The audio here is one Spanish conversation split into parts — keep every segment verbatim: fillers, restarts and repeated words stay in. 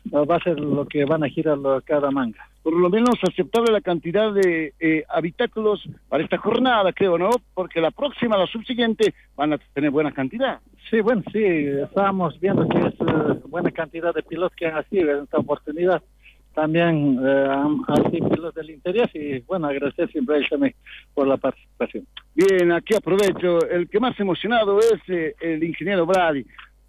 va a ser lo que van a girar lo- cada manga. Por lo menos aceptable la cantidad de eh, habitáculos para esta jornada, creo, ¿no? Porque la próxima, la subsiguiente, van a tener buena cantidad. Sí, bueno, sí, estábamos viendo que es eh, buena cantidad de pilotos que han asistido en esta oportunidad. También eh, han asistido pilotos del interior y, bueno, agradecer siempre a él también por la participación. Bien, aquí aprovecho. El que más emocionado es eh, el ingeniero Brady.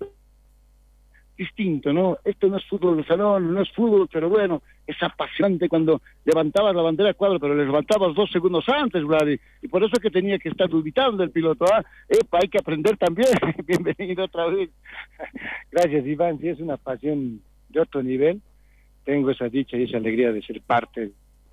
Distinto, ¿no? Esto no es fútbol de salón, no es fútbol, pero bueno, es apasionante cuando levantabas la bandera de cuadro, pero le levantabas dos segundos antes, Brady, y por eso es que tenía que estar dubitando el piloto, ¿ah? Epa, hay que aprender también. Bienvenido otra vez. Gracias, Iván, sí, es una pasión de otro nivel. Tengo esa dicha y esa alegría de ser parte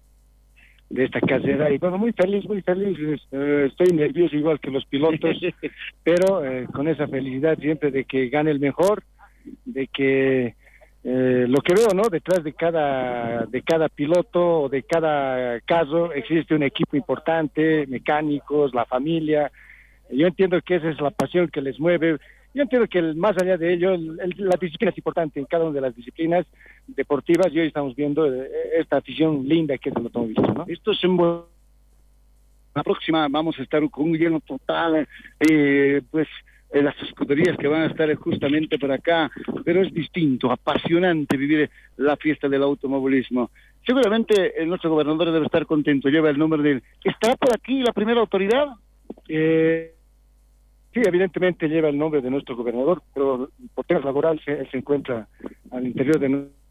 de esta carrera, y bueno, muy feliz, muy feliz, eh, estoy nervioso igual que los pilotos, pero eh, con esa felicidad siempre de que gane el mejor, de que eh, lo que veo, ¿no? Detrás de cada de cada piloto o de cada caso existe un equipo importante, mecánicos, la familia. Yo entiendo que esa es la pasión que les mueve. Yo entiendo que el, más allá de ello, el, el, la disciplina es importante en cada una de las disciplinas deportivas, y hoy estamos viendo eh, esta afición linda que es el automovilismo, ¿no? Esto es en bu- la próxima vamos a estar con un lleno total, eh, pues eh, las escuderías que van a estar justamente por acá, pero es distinto, apasionante vivir la fiesta del automovilismo. Seguramente eh, nuestro gobernador debe estar contento, lleva el número de él. ¿Estará por aquí la primera autoridad? Eh, sí, evidentemente lleva el nombre de nuestro gobernador, pero por temas laborales se, se encuentra al interior de nuestro.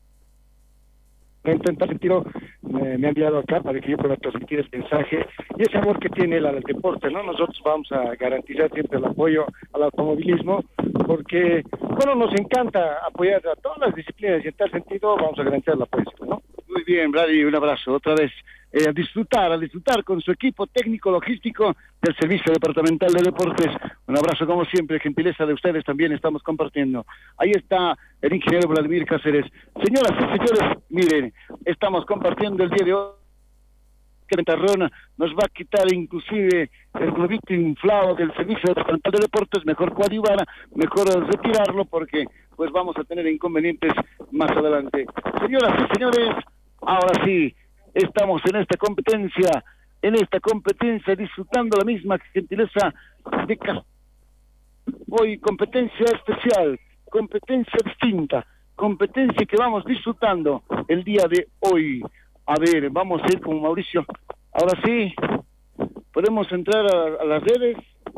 En tal sentido, me, me ha enviado acá para que yo pueda transmitir ese mensaje y ese amor que tiene él al deporte, ¿no? Nosotros vamos a garantizar siempre el apoyo al automovilismo, porque, bueno, nos encanta apoyar a todas las disciplinas y en tal sentido vamos a garantizar el apoyo, ¿no? Muy bien, Brady, un abrazo otra vez. Eh, a disfrutar, a disfrutar con su equipo técnico logístico del Servicio Departamental de Deportes. Un abrazo como siempre, gentileza de ustedes también estamos compartiendo. Ahí está el ingeniero Vladimir Cáceres. Señoras y señores, miren, estamos compartiendo el día de hoy. Que Ventarrón nos va a quitar inclusive el globito inflado del Servicio Departamental de Deportes, mejor coadyuvar, mejor retirarlo porque pues vamos a tener inconvenientes más adelante. Señoras y señores, ahora sí, estamos en esta competencia, en esta competencia disfrutando la misma gentileza de Cas- hoy competencia especial, competencia distinta, competencia que vamos disfrutando el día de hoy. A ver, vamos a ir con Mauricio. Ahora sí, podemos entrar a, a las redes.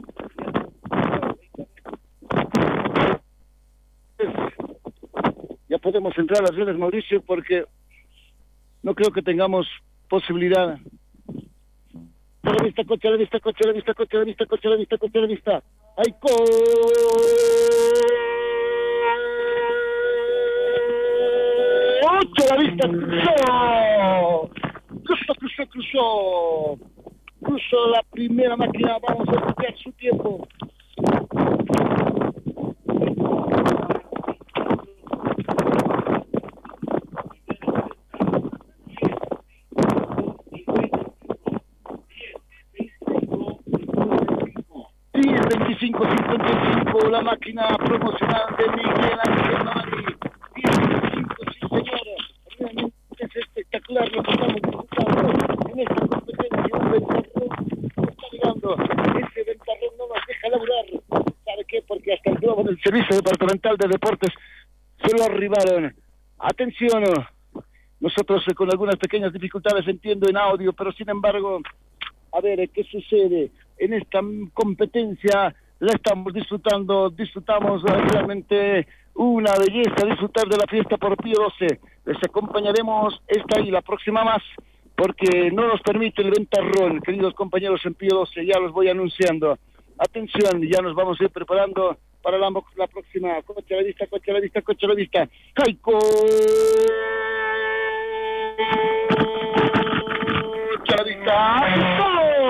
Ya podemos entrar a las redes, Mauricio, porque no creo que tengamos posibilidad. Coche a la vista, coche a la vista, coche a la vista, coche a la vista, coche a la vista, coche a la vista. ¡Ay, co! ¡Coche a la vista! ¡Cruzó! ¡Cruzó, cruzó, cruzó! Cruzó la primera máquina, vamos a buscar su tiempo. veinticinco cincuenta y cinco, la máquina promocional de Miguel Ángel Navani. diez veinticinco, sí señora. Realmente es espectacular lo que estamos disfrutando en esta competencia. Un ventarrón está llegando. Ese ventarrón no nos deja laburar. ¿Sabe qué? Porque hasta el globo del Servicio Departamental de Deportes se lo arribaron. Atención, nosotros eh, con algunas pequeñas dificultades entiendo en audio, pero sin embargo, a ver, ¿qué sucede? En esta competencia la estamos disfrutando, disfrutamos realmente una belleza, disfrutar de la fiesta por Pío doce. Les acompañaremos esta y la próxima más, porque no nos permite el ventarrón, queridos compañeros en Pío doce, ya los voy anunciando. Atención, ya nos vamos a ir preparando para la, la próxima. Coche a la vista, coche a la vista, coche a la vista. ¡Caico! ¡Coche a la vista!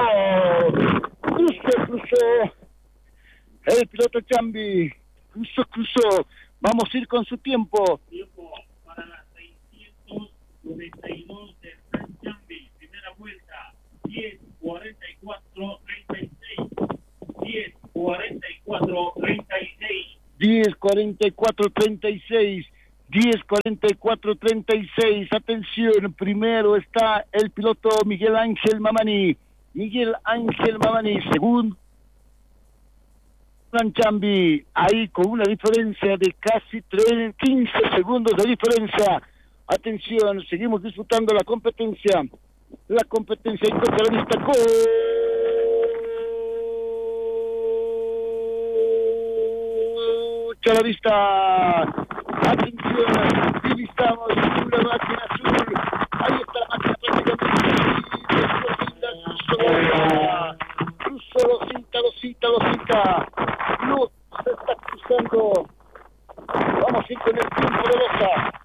Cruzó, cruzó el piloto Chambi, cruzó, cruzó, vamos a ir con su tiempo. Tiempo para las seiscientos noventa y dos de San Chambi, primera vuelta, diez cuarenta y cuatro treinta y seis, diez cuarenta y cuatro treinta y seis. diez cuarenta y cuatro treinta y seis, diez cuarenta y cuatro treinta y seis. Atención, primero está el piloto Miguel Ángel Mamani. Miguel Ángel Mamani, segundo Chambi, ahí con una diferencia de casi tres, quince segundos de diferencia. Atención, seguimos disfrutando la competencia. La competencia y toca la vista. ¡Gol! A la vista. Atención, divistamos una máquina azul. Ahí está la máquina prácticamente. Cruzó, lo cita, lo cita, lo cita. Luz se está cruzando. Vamos a ir con el tiempo de Loza.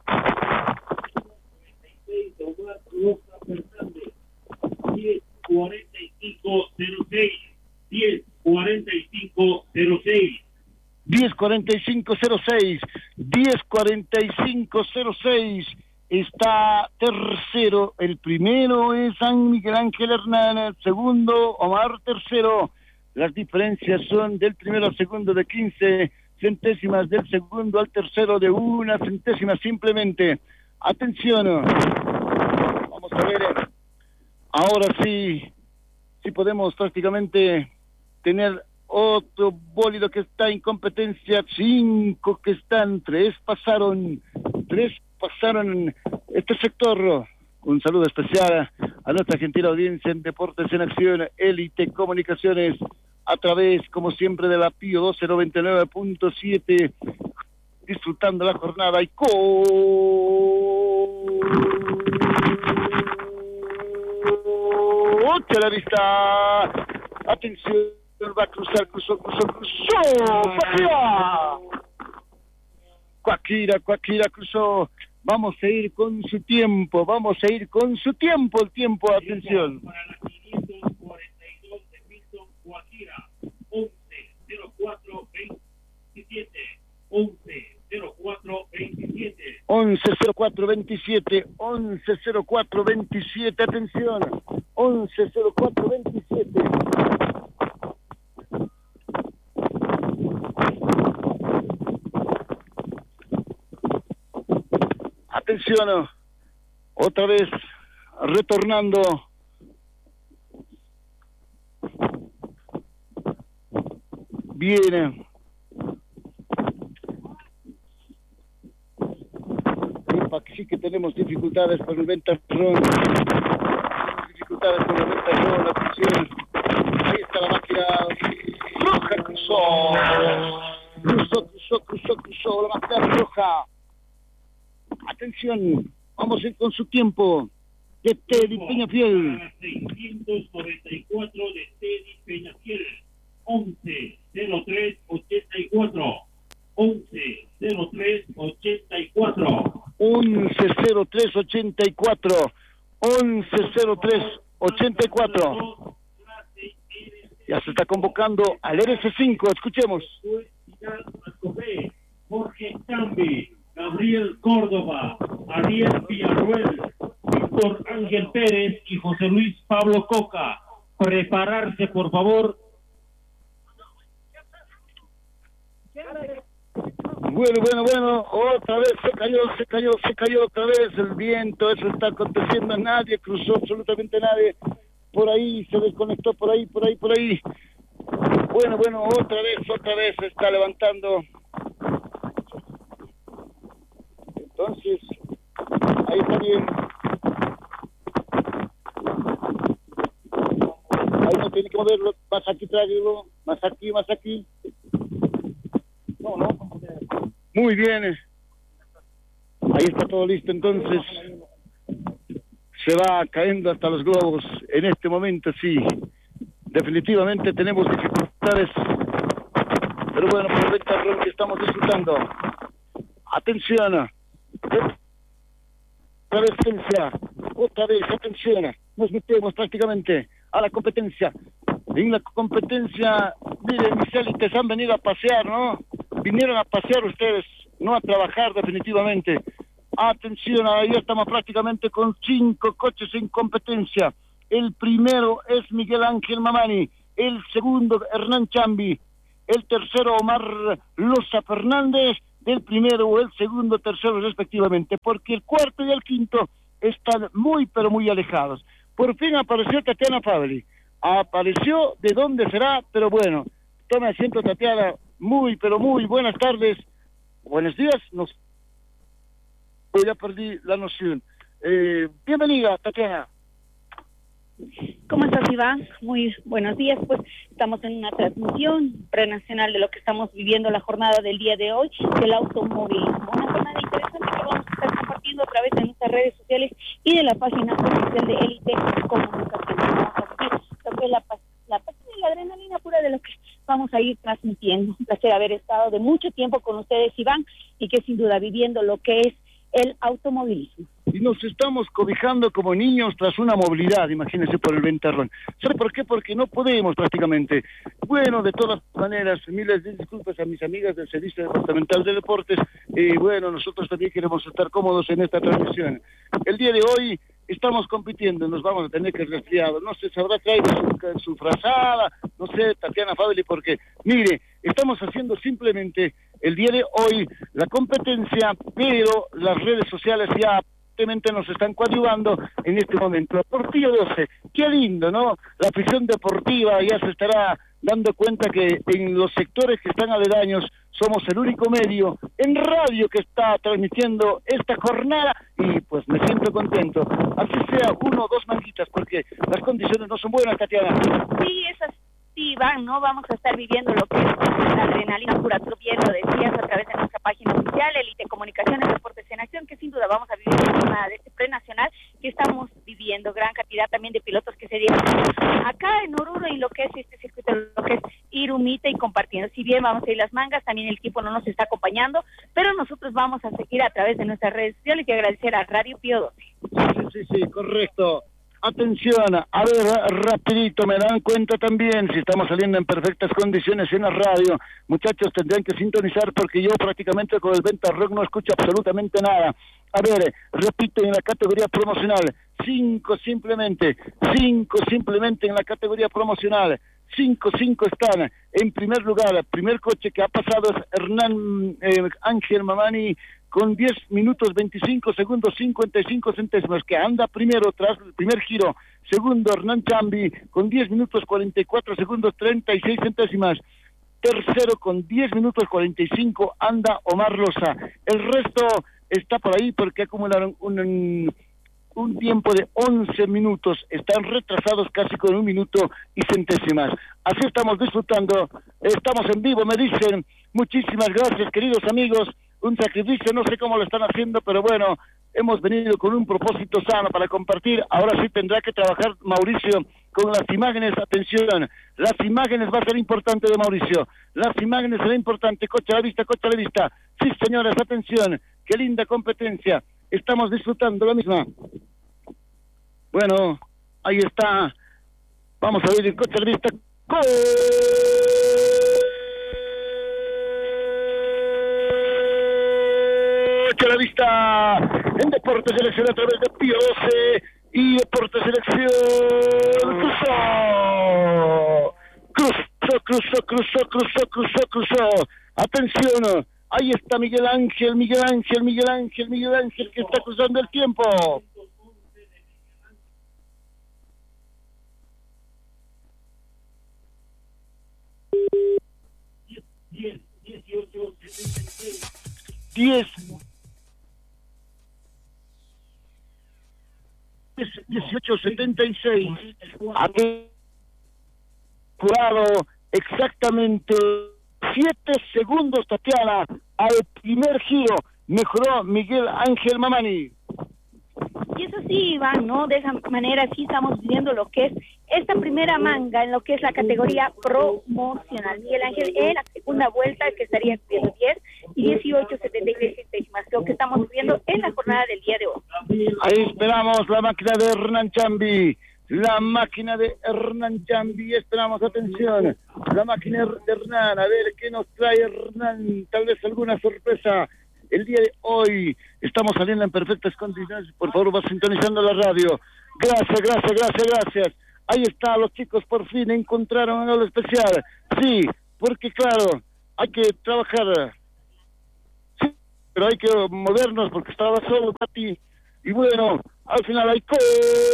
diez cuarenta y cinco cero seis. diez cuarenta y cinco cero seis. diez cuarenta y cinco cero seis, diez cuarenta y cinco cero seis, está tercero, el primero es San Miguel Ángel Hernán, el segundo Omar tercero, las diferencias son del primero al segundo de quince centésimas, del segundo al tercero de una centésima simplemente. Atención, vamos a ver, ahora sí, sí podemos prácticamente tener otro bólido que está en competencia, cinco que están, tres pasaron, tres pasaron este sector. Un saludo especial a nuestra gentil audiencia en Deportes en Acción, Élite Comunicaciones, a través, como siempre, de la Pío doce noventa y nueve punto siete, disfrutando la jornada y con... ¡Ocha la vista! Atención. Va a cruzar, cruzó, cruzó, cruzó, Cuaquira, Cuaquira, Cuaquira cruzó. Vamos a ir con su tiempo, vamos a ir con su tiempo, el tiempo, atención. Para la quinientos cuarenta y dos de Milton Cuaquira, once cero cuatro veintisiete, once cero cuatro veintisiete. once cero cuatro veintisiete, once cero cuatro veintisiete, atención, once cero cuatro veintisiete. Atención, otra vez retornando. Viene. Sí que tenemos dificultades con el ventarrón. Dificultades con el ventarrón, atención. Ahí está la máquina roja, cruzó. Cruzó, cruzó, cruzó, cruzó la máquina roja. Atención, vamos a ir con su tiempo de Teddy Peñafiel. seiscientos noventa y cuatro de Teddy Peñafiel, once cero tres ochenta y cuatro, once cero tres ochenta y cuatro, once cero tres ochenta y cuatro, once cero tres ochenta y cuatro. Ya se está convocando al R S cinco, escuchemos. Jorge Chambi, Gabriel Córdoba, Ariel Villarruel, Víctor Ángel Pérez y José Luis Pablo Coca. Prepararse, por favor. Bueno, bueno, bueno, otra vez se cayó, se cayó, se cayó otra vez el viento, eso está aconteciendo, nadie cruzó, absolutamente nadie, por ahí se desconectó, por ahí, por ahí, por ahí. Bueno, bueno, otra vez, otra vez se está levantando. Entonces, ahí está bien. Ahí no tiene que moverlo, más aquí, tráigalo, más aquí, más aquí. No, no. Muy bien. Ahí está todo listo, entonces. Se va cayendo hasta los globos. En este momento, sí. Definitivamente tenemos dificultades. Pero bueno, por el ventarrón que estamos disfrutando. Atención. Otra vez, atención. Otra vez, atención. Nos metemos prácticamente a la competencia. En la competencia, miren, mis élites han venido a pasear, ¿no? Vinieron a pasear ustedes, no a trabajar definitivamente. Atención, ahí estamos prácticamente con cinco coches en competencia. El primero es Miguel Ángel Mamani, el segundo Hernán Chambi, el tercero Omar Loza Fernández, del primero o el segundo, tercero respectivamente, porque el cuarto y el quinto están muy pero muy alejados. Por fin apareció Tatiana Faveli, apareció, de dónde será, pero bueno, tome asiento Tatiana, muy pero muy buenas tardes, buenos días, nos... ya perdí la noción. Eh, bienvenida Tatiana. ¿Cómo estás, Iván? Muy buenos días. Pues estamos en una transmisión prenacional de lo que estamos viviendo la jornada del día de hoy del automovilismo. Una jornada interesante que vamos a estar compartiendo a través de nuestras redes sociales y de la página oficial de Élite Comunicación. Vamos a vivir lo que es la, la pasión y la adrenalina pura de lo que vamos a ir transmitiendo. Un placer haber estado de mucho tiempo con ustedes, Iván, y que sin duda viviendo lo que es el automovilismo. Y nos estamos cobijando como niños tras una movilidad, imagínense, por el ventarrón. ¿Sabe por qué? Porque no podemos prácticamente. Bueno, de todas maneras, miles de disculpas a mis amigas del Servicio Departamental de Deportes, y bueno, nosotros también queremos estar cómodos en esta transmisión. El día de hoy estamos compitiendo, nos vamos a tener que resfriar, no sé, se habrá traído su, su frazada, no sé, Tatiana Faveli, porque, mire, estamos haciendo simplemente el día de hoy la competencia, pero las redes sociales ya nos están coadyuvando en este momento. Portillo doce, qué lindo, ¿no? La afición deportiva ya se estará dando cuenta que en los sectores que están aledaños somos el único medio en radio que está transmitiendo esta jornada y pues me siento contento. Así sea uno o dos manguitas, porque las condiciones no son buenas, Tatiana. Sí, esas sí van, ¿no? Vamos a estar viviendo lo que es la adrenalina pura, tú bien lo decías, a través de nuestra página oficial, Élite Comunicaciones, Deportes en Acción, que sin duda vamos a vivir la jornada de este prenacional que estamos viviendo, gran cantidad también de pilotos que se dieron acá en Oruro y lo que es este circuito, lo que es Irumita y compartiendo. Si bien vamos a ir las mangas, también el equipo no nos está acompañando, pero nosotros vamos a seguir a través de nuestras redes sociales y agradecer a Radio Pío doce. Sí, sí, sí, correcto. Atención, a ver, rapidito, me dan cuenta también, si estamos saliendo en perfectas condiciones en la radio, muchachos tendrían que sintonizar porque yo prácticamente con el Venta Rock no escucho absolutamente nada. A ver, repito, en la categoría promocional, cinco simplemente, cinco simplemente en la categoría promocional, cinco, cinco están en primer lugar, el primer coche que ha pasado es Hernán eh, Ángel Mamani, con diez minutos veinticinco segundos cincuenta y cinco centésimos, que anda primero tras el primer giro. Segundo, Hernán Chambi, con diez minutos cuarenta y cuatro segundos treinta y seis centésimas. Tercero, con diez minutos cuarenta y cinco, anda Omar Loza. El resto está por ahí porque acumularon un, un, un tiempo de once minutos. Están retrasados casi con un minuto y centésimas. Así estamos disfrutando. Estamos en vivo, me dicen. Muchísimas gracias, queridos amigos. Un sacrificio, no sé cómo lo están haciendo, pero bueno, hemos venido con un propósito sano para compartir. Ahora sí tendrá que trabajar Mauricio con las imágenes. Atención, las imágenes va a ser importante de Mauricio. Las imágenes será importante. Coche a la vista, coche a la vista. Sí, señores, atención. Qué linda competencia. Estamos disfrutando la misma. Bueno, ahí está. Vamos a ver el coche a la vista. ¡Gol! A la vista en Deportes Selección a través de Pío doce y Deportes Selección cruzó, cruzó, cruzó, cruzó, cruzó, cruzó, cruzó. Atención, ahí está Miguel Ángel, Miguel Ángel, Miguel Ángel, Miguel Ángel que está cruzando el tiempo. diez, dieciocho, setenta y seis. diez dieciocho setenta y seis. Apurado exactamente siete segundos, Tatiana, al primer giro. Mejoró Miguel Ángel Mamani. Y eso sí, Iván, ¿no? De esa manera sí estamos viendo lo que es esta primera manga en lo que es la categoría promocional. Miguel Ángel en la segunda vuelta, que estaría cumpliendo diez y dieciocho setenta y seis centésimas, lo que estamos viendo en la jornada del día de hoy. Ahí esperamos la máquina de Hernán Chambi, la máquina de Hernán Chambi, esperamos, atención, la máquina de Hernán, a ver qué nos trae Hernán, tal vez alguna sorpresa. El día de hoy estamos saliendo en perfectas condiciones. Por favor, va sintonizando la radio. Gracias, gracias, gracias, gracias. Ahí está, los chicos por fin encontraron algo especial. Sí, porque claro, hay que trabajar. Sí, pero hay que movernos porque estaba solo Tati. Y bueno, al final hay coche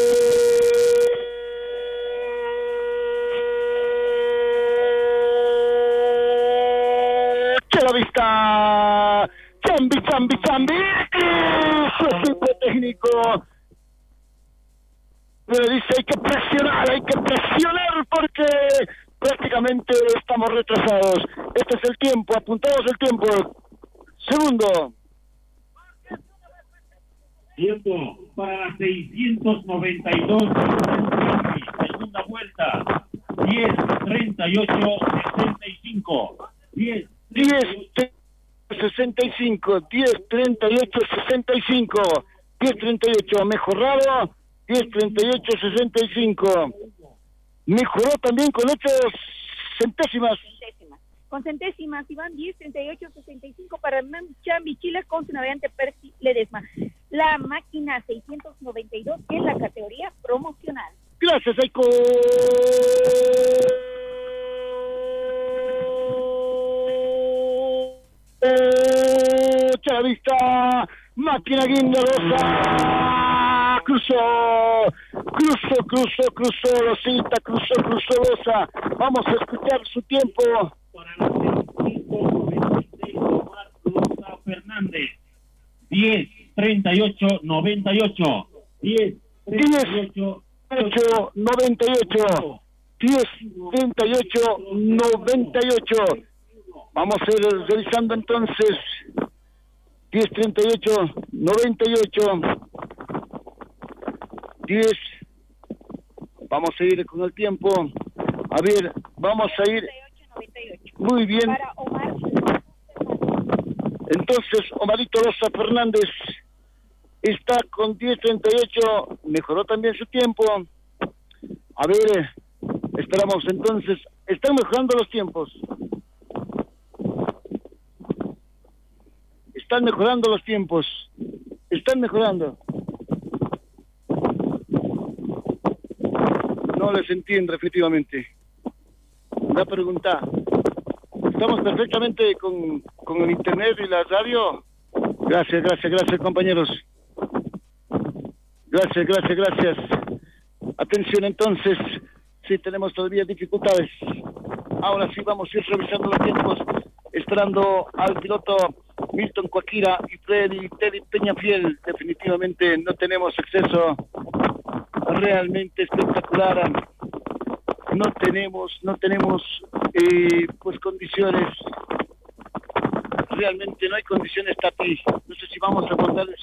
a la vista. Chambi, chambi, chambi. Su técnico. Pero dice, hay que presionar, hay que presionar porque prácticamente estamos retrasados. Este es el tiempo, apuntamos el tiempo. Segundo. Tiempo para la seiscientos noventa y dos. Segunda vuelta. diez treinta y ocho sesenta y cinco. diez sesenta y cinco. diez treinta y ocho sesenta y cinco. diez treinta y ocho mejorado. diez treinta y ocho sesenta y cinco. Mejoró también con ocho centésimas. Centésimas. Con centésimas, Iván, diez treinta y ocho sesenta y cinco para Hernán Chambi Chile con su navegante Percy Ledesma. La máquina seiscientos noventa y dos en la categoría promocional. Gracias, Aiko. A la vista, máquina guindarosa. Cruzó, cruzó, cruzó, cruzó, Losita, cruzó, cruzó Losa. Vamos a escuchar su tiempo. Para la seiscientos noventa y seis, Omar Loza Fernández. diez treinta y ocho noventa y ocho. diez treinta y ocho noventa y ocho. diez treinta y ocho noventa y ocho. Vamos a ir revisando entonces. diez treinta y ocho noventa y ocho. diez. Vamos a ir con el tiempo. A ver, vamos a ir. Muy bien. Para Omar. Entonces, Omarito Loza Fernández está con diez treinta y ocho. Mejoró también su tiempo. A ver, esperamos entonces. Están mejorando los tiempos. Están mejorando los tiempos. Están mejorando. No les entiendo, efectivamente. Una pregunta. ¿Estamos perfectamente con, con el internet y la radio? Gracias, gracias, gracias, compañeros. Gracias, gracias, gracias. Atención, entonces. Sí, tenemos todavía dificultades. Ahora sí vamos a ir revisando los tiempos, esperando al piloto Milton Coaquira y Freddy Teddy Peñafiel. Definitivamente no tenemos acceso realmente espectacular. No tenemos, no tenemos eh, pues condiciones. Realmente no hay condiciones, Tati. No sé si vamos a contar